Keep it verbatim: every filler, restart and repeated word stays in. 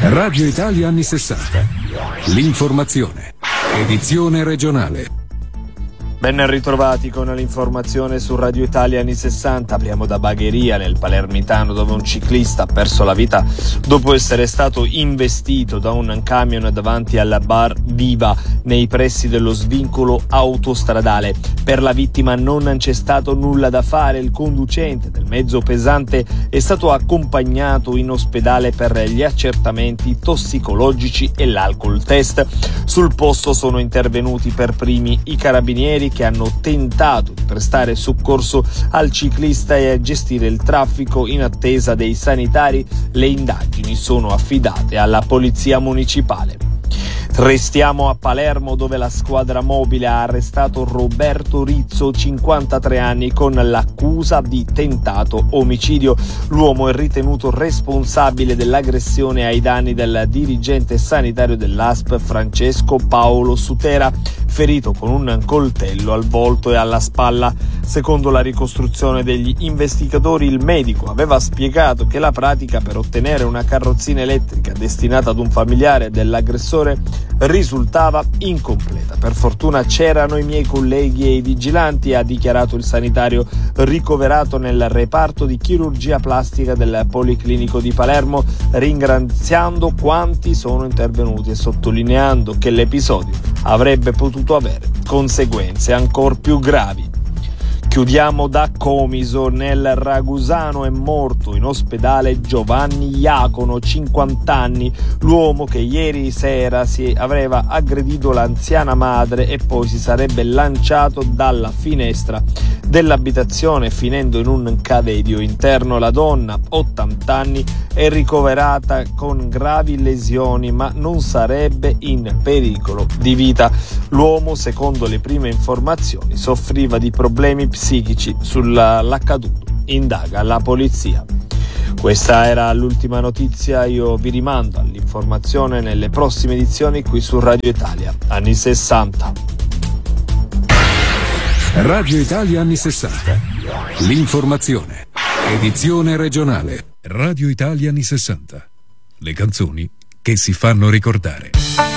Radio Italia anni sessanta. L'informazione. Edizione regionale. Ben ritrovati con l'informazione su Radio Italia anni sessanta. Apriamo da Bagheria, nel Palermitano, dove un ciclista ha perso la vita dopo essere stato investito da un camion davanti alla bar Viva nei pressi dello svincolo autostradale. Per la vittima non c'è stato nulla da fare. Il conducente del mezzo pesante è stato accompagnato in ospedale per gli accertamenti tossicologici e l'alcol test. Sul posto sono intervenuti per primi i carabinieri, che hanno tentato di prestare soccorso al ciclista e a gestire il traffico in attesa dei sanitari. Le indagini sono affidate alla polizia municipale. Restiamo a Palermo, dove la squadra mobile ha arrestato Roberto Rizzo, cinquantatré anni, con l'accusa di tentato omicidio. L'uomo è ritenuto responsabile dell'aggressione ai danni del dirigente sanitario dell'A S P Francesco Paolo Sutera, ferito con un coltello al volto e alla spalla. Secondo la ricostruzione degli investigatori, il medico aveva spiegato che la pratica per ottenere una carrozzina elettrica destinata ad un familiare dell'aggressore risultava incompleta. Per fortuna c'erano i miei colleghi e i vigilanti, ha dichiarato il sanitario ricoverato nel reparto di chirurgia plastica del Policlinico di Palermo, ringraziando quanti sono intervenuti e sottolineando che l'episodio avrebbe potuto avere conseguenze ancor più gravi. Chiudiamo da Comiso. Nel Ragusano è morto in ospedale Giovanni Iacono, cinquanta anni, l'uomo che ieri sera si aveva aggredito l'anziana madre e poi si sarebbe lanciato dalla finestra dell'abitazione finendo in un cavedio interno. La donna, ottanta anni, è ricoverata con gravi lesioni ma non sarebbe in pericolo di vita. L'uomo, secondo le prime informazioni, soffriva di problemi psichici. Sull'accaduto indaga la polizia. Questa era l'ultima notizia, io vi rimando all'informazione nelle prossime edizioni qui su Radio Italia anni sessanta. Radio Italia anni sessanta. L'informazione. Edizione regionale. Radio Italia anni sessanta. Le canzoni che si fanno ricordare.